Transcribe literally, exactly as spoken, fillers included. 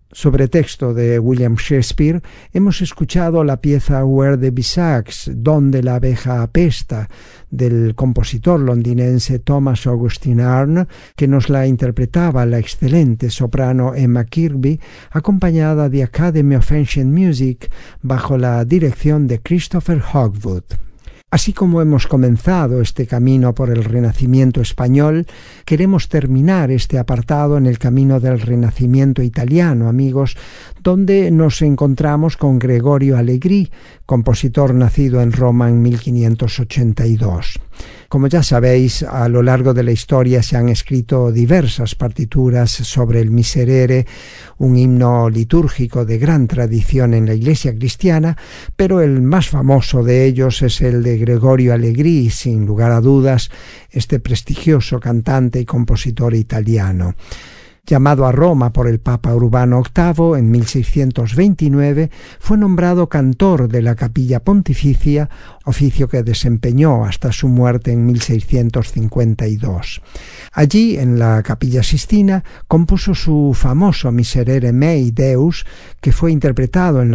Sobre texto de William Shakespeare, hemos escuchado la pieza Where the Bee Sucks, Donde la abeja apesta, del compositor londinense Thomas Augustine Arne, que nos la interpretaba la excelente soprano Emma Kirkby, acompañada de Academy of Ancient Music, bajo la dirección de Christopher Hogwood. Así como hemos comenzado este camino por el Renacimiento español, queremos terminar este apartado en el camino del Renacimiento italiano, amigos, donde nos encontramos con Gregorio Allegri, compositor nacido en Roma en mil quinientos ochenta y dos. Como ya sabéis, a lo largo de la historia se han escrito diversas partituras sobre el Miserere, un himno litúrgico de gran tradición en la Iglesia cristiana, pero el más famoso de ellos es el de Gregorio Allegri, sin lugar a dudas, este prestigioso cantante y compositor italiano. Llamado a Roma por el Papa Urbano octavo en mil seiscientos veintinueve, fue nombrado cantor de la Capilla Pontificia, oficio que desempeñó hasta su muerte en mil seiscientos cincuenta y dos. Allí, en la Capilla Sistina, compuso su famoso Miserere Mei Deus, que fue interpretado en